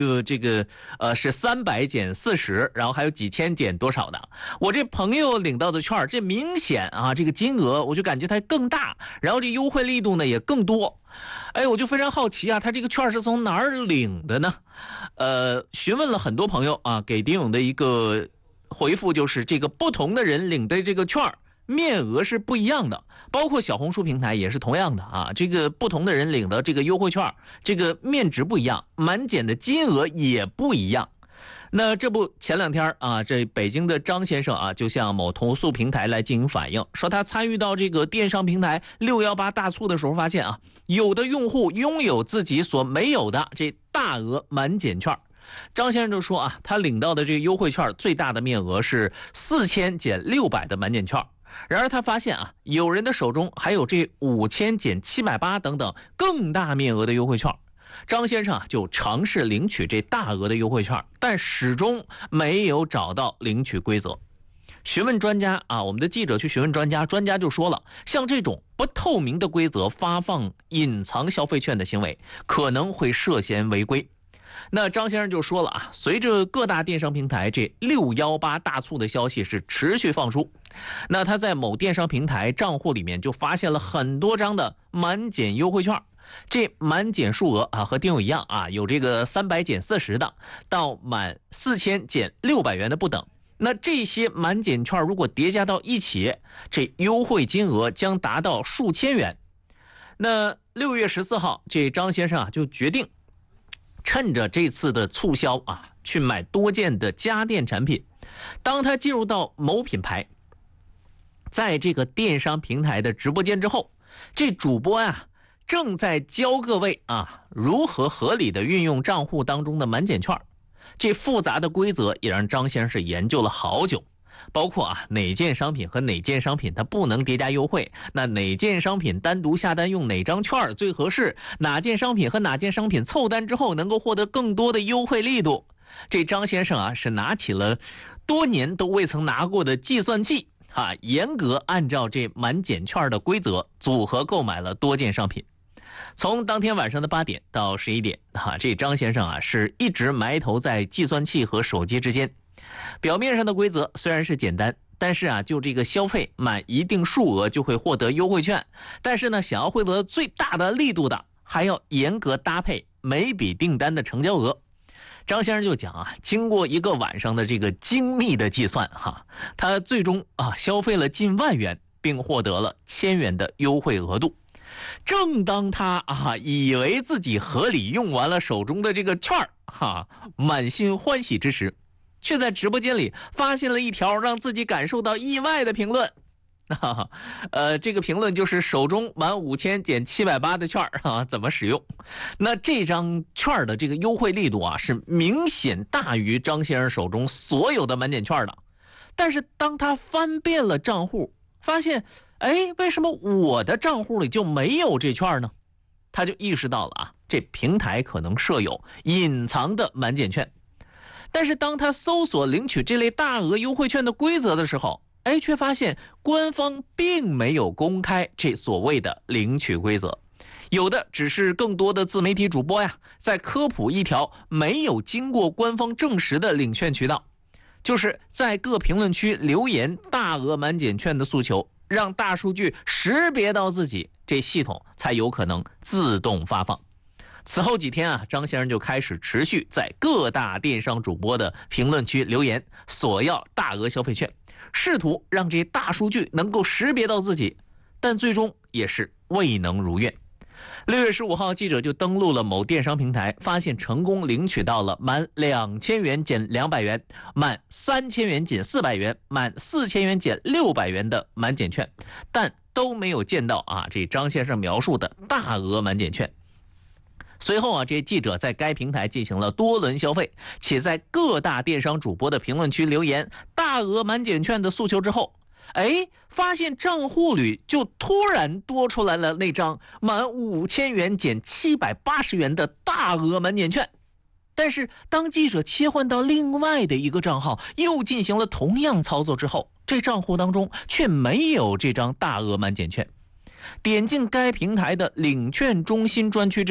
是300减40，然后还有几千减多少的。我这朋友领到的券，这明显啊，这个金额我就感觉它更大，然后这优惠力度呢也更多。哎，我就非常好奇啊，他这个券是从哪儿领的呢？询问了很多朋友啊，给丁勇的一个回复就是，这个不同的人领的这个券面额是不一样的，包括小红书平台也是同样的啊。这个不同的人领的这个优惠券，这个面值不一样，满减的金额也不一样。那这不前2天啊，这北京的张先生啊，就向某投诉平台来进行反映，说他参与到这个电商平台618大促的时候，发现啊，有的用户拥有自己所没有的这大额满减券。张先生就说啊，他领到的这个优惠券最大的面额是4000减600的满减券。然而他发现啊，有人的手中还有这5000减780等等更大面额的优惠券。张先生啊，就尝试领取这大额的优惠券，但始终没有找到领取规则。询问专家啊，我们的记者去询问专家，专家就说了，像这种不透明的规则发放隐藏消费券的行为，可能会涉嫌违规。那张先生就说了啊，随着各大电商平台这618大促的消息是持续放出，那他在某电商平台账户里面就发现了很多张的满减优惠券。这满减数额啊和丁勇一样啊，有这个300减40的，到满4000减600元的不等。那这些满减券如果叠加到一起，这优惠金额将达到数千元。那6月14号，这张先生啊就决定趁着这次的促销啊，去买多件的家电产品。当他进入到某品牌，在这个电商平台的直播间之后，这主播呀正在教各位啊如何合理的运用账户当中的满减券。这复杂的规则也让张先生是研究了好久，包括啊哪件商品和哪件商品它不能叠加优惠，那哪件商品单独下单用哪张券最合适，哪件商品和哪件商品凑单之后能够获得更多的优惠力度。这张先生啊是拿起了多年都未曾拿过的计算器啊，严格按照这满减券的规则组合购买了多件商品。从当天晚上的8点到11点啊，这张先生啊是一直埋头在计算器和手机之间。表面上的规则虽然是简单，但是啊，就这个消费满一定数额就会获得优惠券。但是呢，想要获得最大的力度的，还要严格搭配每笔订单的成交额。张先生就讲啊，经过一个晚上的这个精密的计算哈，他最终啊消费了近10000元，并获得了1000元的优惠额度。正当他啊以为自己合理用完了手中的这个券哈，满心欢喜之时，却在直播间里发现了一条让自己感受到意外的评论。这个评论就是手中满5000减780的券啊，怎么使用？那这张券的这个优惠力度啊，是明显大于张先生手中所有的满减券的。但是当他翻遍了账户，发现，哎，为什么我的账户里就没有这券呢？他就意识到了啊，这平台可能设有隐藏的满减券。但是当他搜索领取这类大额优惠券的规则的时候，哎，却发现官方并没有公开这所谓的领取规则，有的只是更多的自媒体主播呀，在科普一条没有经过官方证实的领券渠道，就是在各评论区留言大额满减券的诉求，让大数据识别到自己，这系统才有可能自动发放。此后几天啊，张先生就开始持续在各大电商主播的评论区留言，索要大额消费券，试图让这大数据能够识别到自己，但最终也是未能如愿。6月15号，记者就登录了某电商平台，发现成功领取到了满2000元减200元、满3000元减400元、满4000元减600元的满减券，但都没有见到啊这张先生描述的大额满减券。随后啊，这些记者在该平台进行了多轮消费，且在各大电商主播的评论区留言大额满减券的诉求之后，哎，发现账户里就突然多出来了那张满5000元减780元的大额满减券。但是当记者切换到另外的一个账号，又进行了同样操作之后，这账户当中却没有这张大额满减券。点进该平台的领券中心专区之后，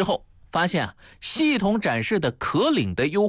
发现啊，系统展示的可领的优惠